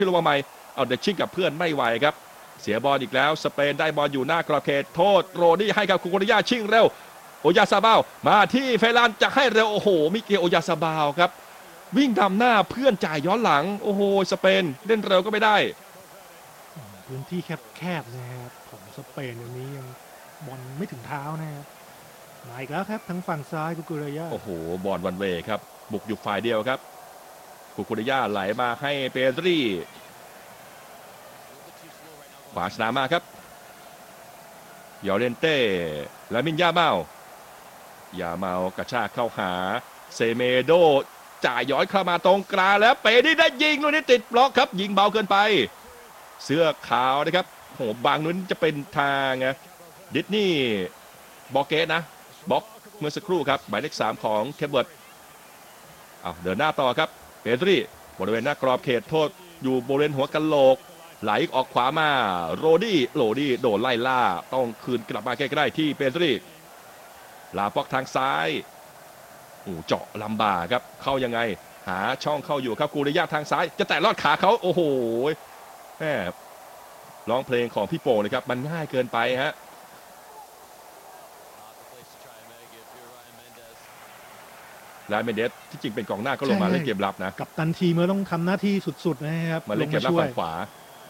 ที่ลงมาใหม่เอาเดชิ่งกับเพื่อนไม่ไหวครับเสียบอลอีกแล้วสเปนได้บอลอยู่หน้ากรอบเขตโทษโรดี้ให้กับคุโกริยาชิ่งเร็วโอยาซาบาลมาที่เฟรานจะให้เร็วโอ้โหมิเกลโอยาซาบาลครับวิ่งนำหน้าเพื่อนจ่ายย้อนหลังโอ้โหสเปนเล่นเร็วก็ไม่ได้พื้นที่แคบๆนะครับของสเปนอย่างนี้ยังบอลไม่ถึงเท้านะครับมาอีกแล้วครับทั้งฝั่งซ้ายกุกุเรยาโอ้โหบอลวันเวครับบุกอยู่ฝ่ายเดียวครับคุโกริยาไหลมาให้เปเดรีขวาสนามมาครับยอเรนเต้และมินยาเมากระชากเข้าหาเซเมโดจ่ายย้อนเข้ามาตรงกลางแล้วเปนี่ได้ยิงลูกนี้ติดบล็อกครับยิงเบาเกินไปเสื้อขาวนะครับโหบางนู้นจะเป็นทางไงดิสนี่บอกเกตนะบล็อกเมื่อสักครู่ครับหมายเลข3ของเคปเวิร์ดเดินหน้าต่อครับเปเดรีบริเวณหน้ากรอบเขตโทษอยู่บริเวณหัวกะโหลกไหลออกขวามาโรดี้โดนไล่ล่าต้องคืนกลับมาใกล้ๆที่เปเดรีลาปอกทางซ้ายเจาะลำบากครับเข้ายังไงหาช่องเข้าอยู่ครับกูริยาทางซ้ายจะแตะลอดขาเขาโอ้โหแหมร้องเพลงของพี่โป่งเลยครับมันง่ายเกินไปฮะและเมนเดสที่จริงเป็นกองหน้าก็ลงมาเล่นเกมรับนะกับตันทีมก็ต้องทำหน้าที่สุดๆนะครับมาเล่นเกมรับฝั่งขวา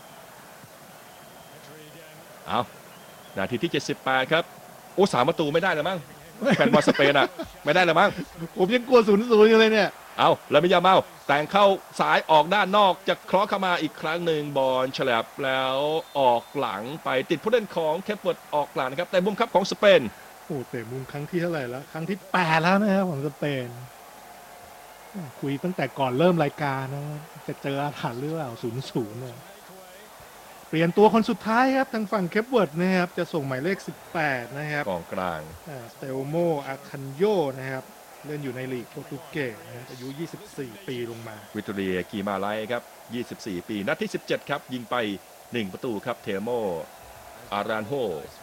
เอานาทีที่78ครับโอ้3 ประตูไม่ได้เลยมั้งแฟนบอลสเปนอ่ะไม่ได้เลยมั้งผมยังกลัว0-0อยู่เลยเนี่ยเอาแล้วมิยาเมาแต่งเข้าสายออกด้านนอกจะเคราะห์เข้ามาอีกครั้งหนึ่งบอลฉลับแล้วออกหลังไปติดผู้เล่นของเคปเวิร์ดออกหลังนะครับแต่มุมครับของสเปนโอ้เตะมุมครั้งที่เท่าไหร่แล้วครั้งที่8แล้วนะครับของสเปนคุยตั้งแต่ก่อนเริ่มรายการนะจะเจออาถรรพ์หรือเปล่า0-0เนี่ยเปลี่ยนตัวคนสุดท้ายครับทางฝั่งเคปเวิร์ดนะครับจะส่งหมายเลข18นะครับกองกลางสเตลโมอาคันโยนะครับเล่นอยู่ในลีกโปรตุเกสนะอายุ24 ปีลงมาวิตเรียกีมาไลครับ24 ปีนัดที่17ครับยิงไป1 ประตูครับเทโมอารานโฮ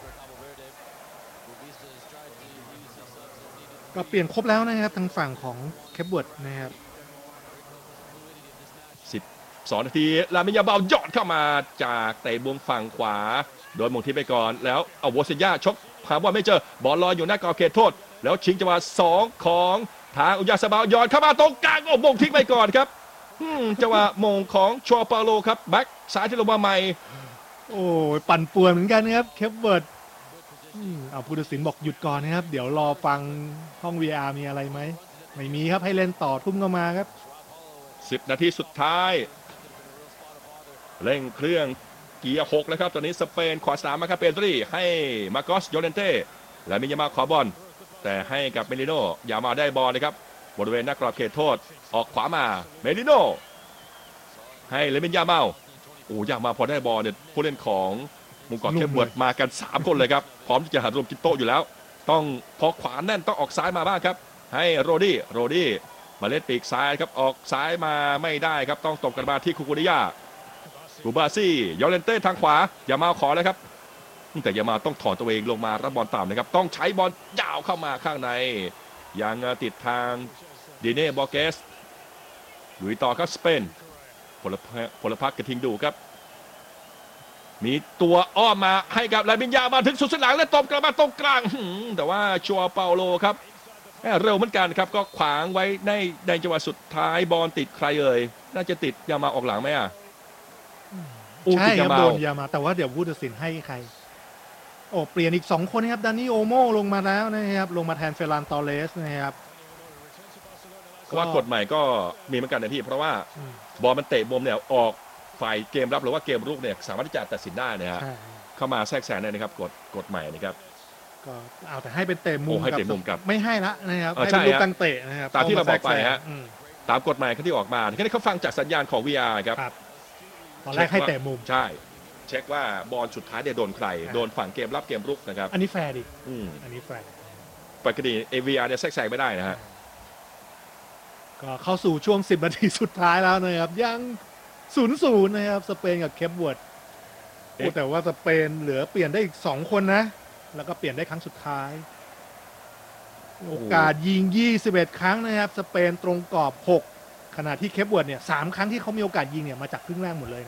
ก็เปลี่ยนครบแล้วนะครับทางฝั่งของเคปเวิร์ดนะครับ 12 นาทีลามิยาเบายอดเข้ามาจากเตะมุมฝั่งขวาโดยมงทิพย์ไปก่อนแล้วเอาโวเซย่าชกหาบอลไม่เจอบอลลอยอยู่หน้ากรอบเขตโทษแล้วชิงจังหวะ2ของทางอุยาซาบาลยอดเข้ามาตรงกลางโอ้มงทิ้งไปก่อนครับจังหวะมงของชัวปาโลครับแบ็กซ้ายที่ลงมาใหม่โอ้ปั่นป่วนเหมือนกันนะครับเคปเวิร์ดเอาผู้ตัดสินบอกหยุดก่อนนะครับเดี๋ยวรอฟังห้อง VR มีอะไรไหมไม่มีครับให้เล่นต่อทุ่มเข้ามาครับ 10 นาทีสุดท้ายเร่งเครื่องเกียร์6แล้วครับตอนนี้สเปนขวาสนามมาครับเปเดรีให้มาโกสโยเลนเต้และมิยามาขอบอลแต่ให้กับเมลิโนอย่ามาได้บอลเลยครับบริเวณหน้ากรอบเขตโทษออกขวามาเมลิโนให้เลมินยาเมาอยามาพอได้บอลเนี่ยผู้เล่นของมุมกอดเคปเวิร์ดมากัน3 คนเลยครับพร้อมที่จะหารวมกินโต๊ะอยู่แล้วต้องพอขวาแน่นต้องออกซ้ายมาบ้างครับให้โรดี้มาเล่นปีกซ้ายครับออกซ้ายมาไม่ได้ครับต้องตบกันมาที่คุกุริยากูบาซี่ยอเลนเต้ทางขวาอย่ามาขอแล้วครับแต่อย่ามาต้องถอนตัวเองลงมารับบอลต่ำนะครับต้องใช้บอลยาวเข้ามาข้างในยังติดทางดีเน่บอเกสลุยต่อครับสเปนพลพักกระทิงดูครับมีตัวอ้อมมาให้กับลามินยามาถึงสุดเส้นหลังและตบกลับมาตรงกลางแต่ว่าชัวเปาโลครับเร็วเหมือนกันครับก็ขวางไว้ในจังหวะสุดท้ายบอลติดใครเอ่ยน่าจะติดยามาออกหลังไหมใช่ครับโดนยามาแต่ว่าเดี๋ยวผู้ตัดสินให้ใครเปลี่ยนอีก2 คนนะครับดานิโอโมลงมาแล้วนะครับลงมาแทนเฟรานตอเรสนะครับว่ากฎใหม่ก็มีเหมือนกันนะพี่เพราะว่าบอลมันเตะมุมเนี่ยออกฝ่ายเกมรับหรือว่าเกมรุกเนี่ยสามารถที่จะตัดสินได้นะฮะเข้ามาแทรกแซงได้นะครับกฎใหม่นะครับก็เอาแต่ให้เป็นเตะมุมกับไม่ให้ละนะครับให้เป็นลูกตั้งเตะนะครับตามที่เราบอกไปฮะตามกฎหมายที่ออกมาที่เขาฟังจากสัญญาณของ VR ครับตอนแรกให้เตะมุมใช่เช็คว่าบอลสุดท้ายเนี่ยโดนใครโดนฝั่งเกมรับเกมรุกนะครับอันนี้แฟร์ดิอันนี้แฟร์ปกติ VR เนี่ยแทรกแซงไม่ได้นะฮะก็เข้าสู่ช่วง10 นาทีสุดท้ายแล้วนะครับยัง0-0นะครับสเปนกับเคปเวิร์ดแต่ว่าสเปนเหลือเปลี่ยนได้อีก2 คนนะแล้วก็เปลี่ยนได้ครั้งสุดท้ายโอกาสยิง21 ครั้งนะครับสเปนตรงกรอบ6คขณะที่เคปเวิร์ดเนี่ย3 ครั้งที่เขามีโอกาสยิงเนี่ยมาจากครึ่งแรกหมดเลยนะ